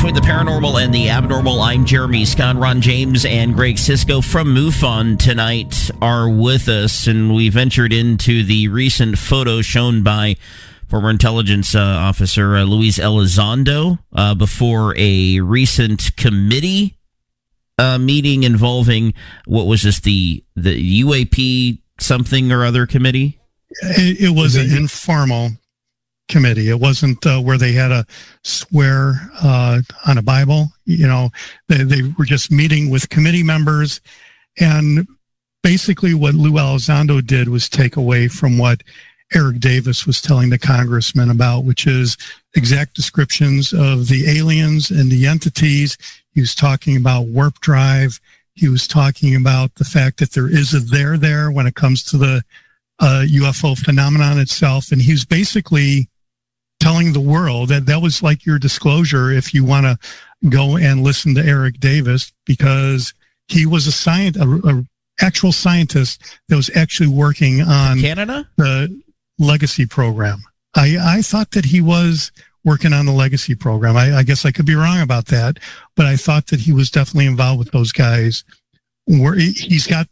between the paranormal and the abnormal. I'm Jeremy Scott. Ron James and Greg Sisko from MUFON tonight are with us, and we ventured into the recent photo shown by former intelligence officer Luis Elizondo before a recent committee meeting involving, what was this, the UAP something or other committee? It was an informal committee. It wasn't where they had to swear on a Bible. You know, they were just meeting with committee members, and basically what Lou Elizondo did was take away from what Eric Davis was telling the congressman about, which is exact descriptions of the aliens and the entities. He was talking about warp drive. He was talking about the fact that there is a there when it comes to the UFO phenomenon itself. And he was basically telling the world that was like your disclosure if you want to go and listen to Eric Davis, because he was a actual scientist that was actually working on Canada, the Legacy program. I thought that he was working on the Legacy program. I guess I could be wrong about that, but I thought that he was definitely involved with those guys. Where he's got,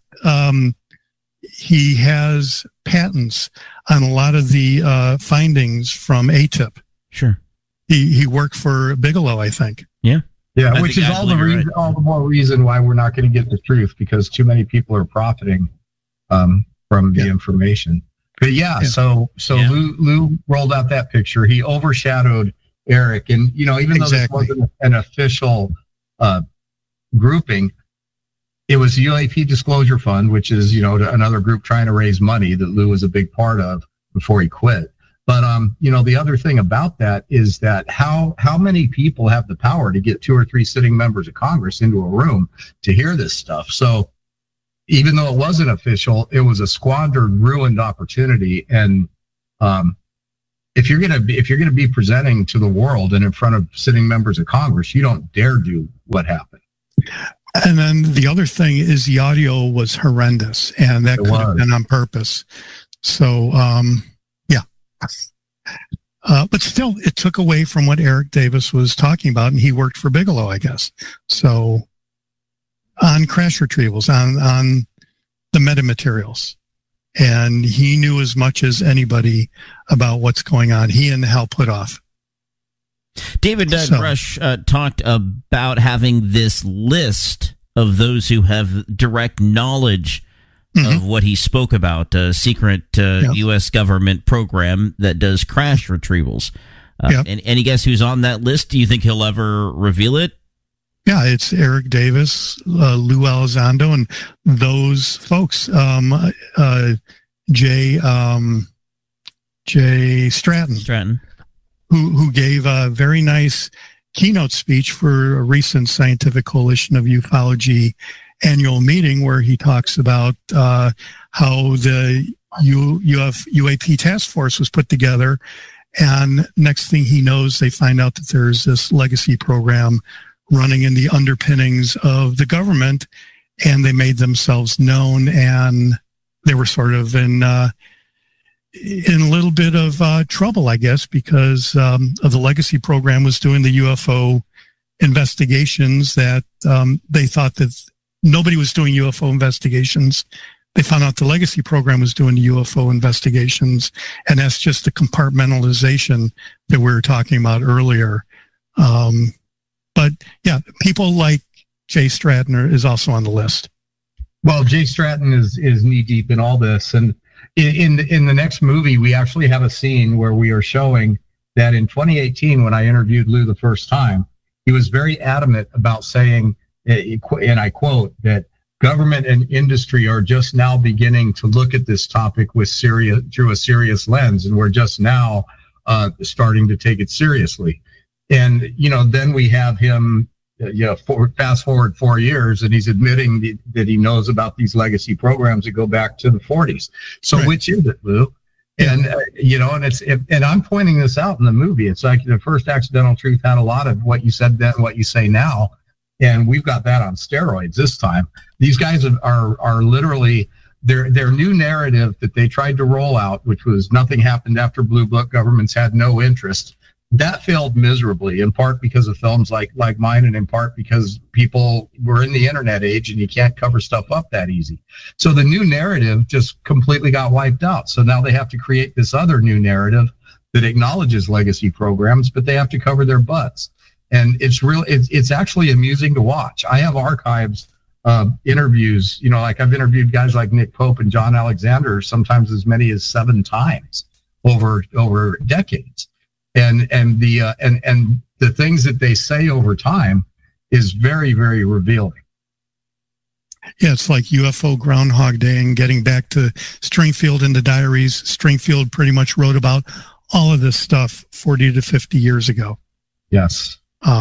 he has patents on a lot of the findings from ATIP. Sure. He worked for Bigelow, I think. Yeah, which is all the more reason why we're not going to get the truth, because too many people are profiting from the information. But so Lou rolled out that picture. He overshadowed Eric, and even though this wasn't an official grouping, it was the UAP Disclosure Fund, which is another group trying to raise money that Lou was a big part of before he quit. But the other thing about that is that how many people have the power to get 2 or 3 sitting members of Congress into a room to hear this stuff? So even though it wasn't official, it was a squandered, ruined opportunity. And if you're gonna be presenting to the world and in front of sitting members of Congress, you don't dare do what happened. And then the other thing is the audio was horrendous, and that could have been on purpose. So but still, it took away from what Eric Davis was talking about, and he worked for Bigelow, I guess. So on crash retrievals, on the metamaterials, and he knew as much as anybody about what's going on. He and Hal Puthoff. David Grush talked about having this list of those who have direct knowledge of what he spoke about, a secret U.S. government program that does crash retrievals. And any guess who's on that list? Do you think he'll ever reveal it? Yeah, it's Eric Davis, Lou Elizondo, and those folks. Jay Stratton. Who gave a very nice keynote speech for a recent Scientific Coalition of Ufology annual meeting, where he talks about how the UAP task force was put together, and next thing he knows, they find out that there's this Legacy program running in the underpinnings of the government, and they made themselves known, and they were sort of in a little bit of trouble, I guess, because of the Legacy program was doing the UFO investigations that they thought that nobody was doing UFO investigations. They found out the Legacy program was doing the UFO investigations, and that's just the compartmentalization that we were talking about earlier. But yeah, people like Jay Stratton is also on the list. Well, Jay Stratton is knee deep in all this, and in the next movie, we actually have a scene where we are showing that in 2018, when I interviewed Lou the first time, he was very adamant about saying, and I quote, that government and industry are just now beginning to look at this topic through a serious lens, and we're just now starting to take it seriously. And then we have him fast forward 4 years, and he's admitting that he knows about these legacy programs that go back to the 40s. So right. Which is it, Lou? And and I'm pointing this out in the movie. It's like the first Accidental Truth had a lot of what you said then, what you say now, and we've got that on steroids this time. These guys are literally their new narrative that they tried to roll out, which was nothing happened after Blue Book. Governments had no interest. that failed miserably, in part because of films like mine, and in part because people were in the internet age and you can't cover stuff up that easy. So the new narrative just completely got wiped out. So now they have to create this other new narrative that acknowledges legacy programs, but they have to cover their butts. And it's actually amusing to watch. I have archives of interviews, like I've interviewed guys like Nick Pope and John Alexander, sometimes as many as 7 times over decades. And the things that they say over time is very, very revealing. Yeah, it's like UFO Groundhog Day. And getting back to Stringfield and the diaries, Stringfield pretty much wrote about all of this stuff 40 to 50 years ago. Yes.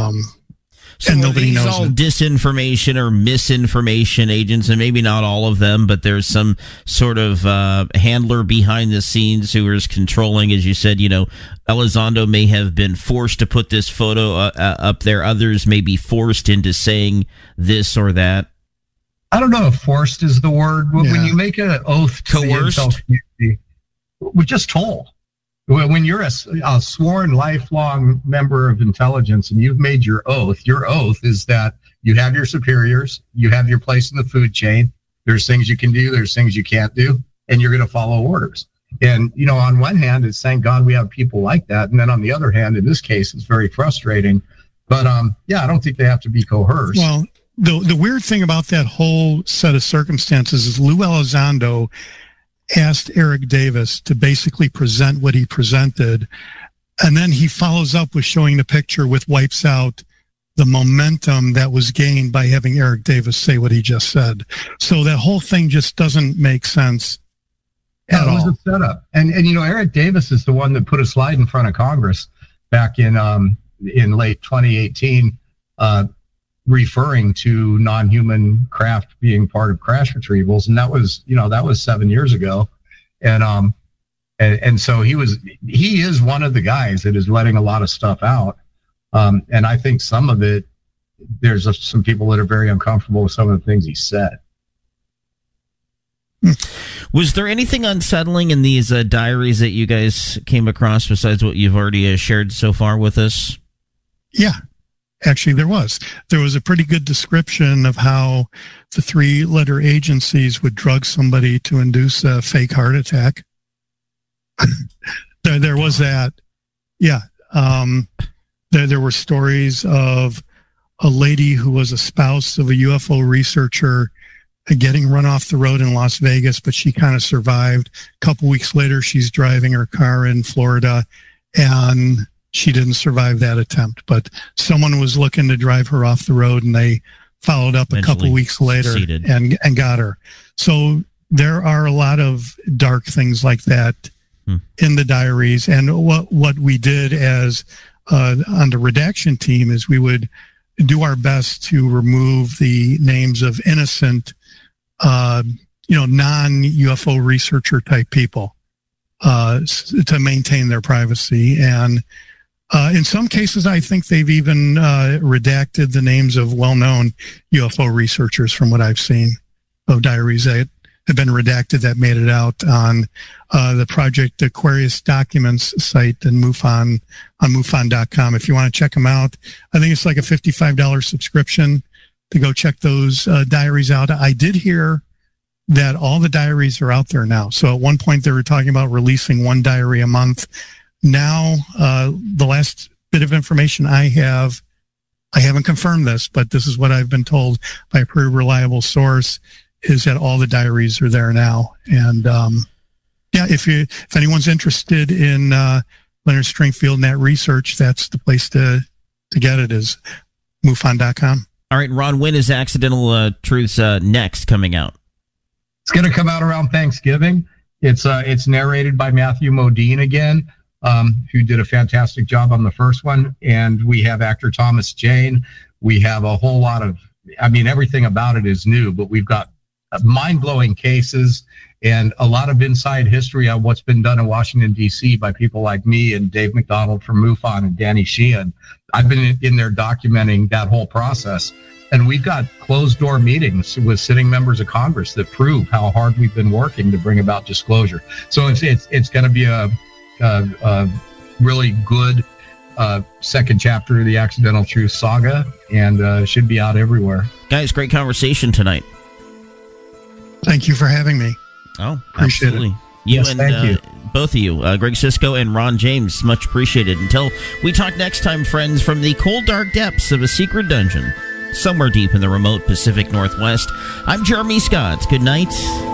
So and nobody knows all disinformation or misinformation agents, and maybe not all of them, but there's some sort of handler behind the scenes who is controlling, as you said, Elizondo may have been forced to put this photo up there. Others may be forced into saying this or that. I don't know if forced is the word. Yeah. When you make an oath to coerced? The intel community, we're just told. When you're a sworn lifelong member of intelligence and you've made your oath is that you have your superiors, you have your place in the food chain. There's things you can do, there's things you can't do, and you're going to follow orders. And, on one hand, it's thank God we have people like that. And then on the other hand, in this case, it's very frustrating. But, I don't think they have to be coerced. Well, the weird thing about that whole set of circumstances is Lou Elizondo asked Eric Davis to basically present what he presented, and then he follows up with showing the picture, which wipes out the momentum that was gained by having Eric Davis say what he just said. So that whole thing just doesn't make sense at all. It was a setup. And Eric Davis is the one that put a slide in front of Congress back in late 2018, referring to non-human craft being part of crash retrievals. And that was 7 years ago. And so he is one of the guys that is letting a lot of stuff out. And I think some of it, there's some people that are very uncomfortable with some of the things he said. Was there anything unsettling in these diaries that you guys came across besides what you've already shared so far with us? Yeah. Actually, there was a pretty good description of how the 3-letter agencies would drug somebody to induce a fake heart attack. there was that. Yeah. There were stories of a lady who was a spouse of a UFO researcher getting run off the road in Las Vegas, but she kind of survived. A couple weeks later, she's driving her car in Florida, and she didn't survive that attempt, but someone was looking to drive her off the road, and they followed up a couple weeks later and got her. So there are a lot of dark things like that in the diaries. And what we did as on the redaction team is we would do our best to remove the names of innocent, non-UFO researcher type people to maintain their privacy. And in some cases, I think they've even redacted the names of well-known UFO researchers from what I've seen of diaries that have been redacted that made it out on the Project Aquarius Documents site and MUFON on MUFON.com. If you want to check them out, I think it's like a $55 subscription to go check those diaries out. I did hear that all the diaries are out there now. So at one point they were talking about releasing one diary a month. Now, the last bit of information I have, I haven't confirmed this, but this is what I've been told by a pretty reliable source, is that all the diaries are there now. And if anyone's interested in Leonard Stringfield and that research, that's the place to get it, is MUFON.com. All right, Ron, when is Accidental Truths next coming out? It's going to come out around Thanksgiving. It's narrated by Matthew Modine again, who did a fantastic job on the first one. And we have actor Thomas Jane. We have a whole lot of, everything about it is new, but we've got mind-blowing cases and a lot of inside history on what's been done in Washington, D.C. by people like me and Dave McDonald from MUFON and Danny Sheehan. I've been in there documenting that whole process. And we've got closed-door meetings with sitting members of Congress that prove how hard we've been working to bring about disclosure. So it's going to be a really good second chapter of the Accidental Truth saga, and should be out everywhere. Guys, great conversation tonight. Thank you for having me. Oh, appreciate absolutely. it. Yes, thank you. Both of you, Greg Sisko and Ron James, much appreciated. Until we talk next time, friends, from the cold, dark depths of a secret dungeon somewhere deep in the remote Pacific Northwest, I'm Jeremy Scott. Good night